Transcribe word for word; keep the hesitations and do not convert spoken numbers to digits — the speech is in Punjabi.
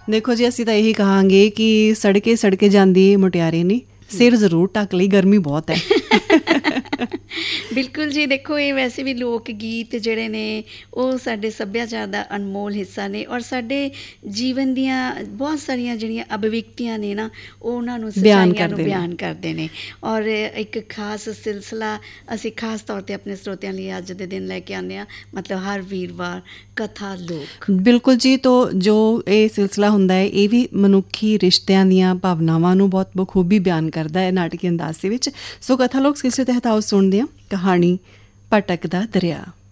ਦੇਖੋ ਜੀ, ਅਸੀਂ ਤਾਂ ਇਹੀ ਕਹਾਂਗੇ ਕਿ ਸੜਕੇ ਸੜਕੇ ਜਾਂਦੀ ਮੁਟਿਆਰੇ ਨੇ, ਸਿਰ ਜ਼ਰੂਰ ਢੱਕ ਲਈ, ਗਰਮੀ ਬਹੁਤ ਹੈ। ਬਿਲਕੁਲ ਜੀ। ਦੇਖੋ, ਇਹ ਵੈਸੇ ਵੀ ਲੋਕ ਗੀਤ ਜਿਹੜੇ ਨੇ ਉਹ ਸਾਡੇ ਸੱਭਿਆਚਾਰ ਦਾ ਅਨਮੋਲ ਹਿੱਸਾ ਨੇ, ਔਰ ਸਾਡੇ ਜੀਵਨ ਦੀਆਂ ਬਹੁਤ ਸਾਰੀਆਂ ਜਿਹੜੀਆਂ ਅਭਿਵਿਅਕਤੀਆਂ ਨੇ ਨਾ, ਉਹ ਉਹਨਾਂ ਨੂੰ ਸੱਚਾਈਆਂ ਨੂੰ ਬਿਆਨ ਕਰਦੇ ਨੇ। ਔਰ ਇੱਕ ਖਾਸ ਸਿਲਸਿਲਾ ਅਸੀਂ ਖਾਸ ਤੌਰ 'ਤੇ ਆਪਣੇ ਸਰੋਤਿਆਂ ਲਈ ਅੱਜ ਦੇ ਦਿਨ ਲੈ ਕੇ ਆਉਂਦੇ ਹਾਂ, ਮਤਲਬ ਹਰ ਵੀਰਵਾਰ ਕਥਾ ਲੋਕ। ਬਿਲਕੁਲ ਜੀ। ਤੋ ਜੋ ਇਹ ਸਿਲਸਿਲਾ ਹੁੰਦਾ ਹੈ, ਇਹ ਵੀ ਮਨੁੱਖੀ ਰਿਸ਼ਤਿਆਂ ਦੀਆਂ ਭਾਵਨਾਵਾਂ ਨੂੰ ਬਹੁਤ ਬਖੂਬੀ ਬਿਆਨ ਕਰਦਾ ਹੈ ਨਾਟਕੀ ਅੰਦਾਜ਼ ਦੇ ਵਿੱਚ। ਸੋ ਕਥਾ ਲੋਕ ਸਿਲਸਿਲੇ ਤਹਿਤ ਆਓ ਸੁਣਦੇ ਹਾਂ ਕਹਾਣੀ ਭਟਕਦਾ ਦਰਿਆ।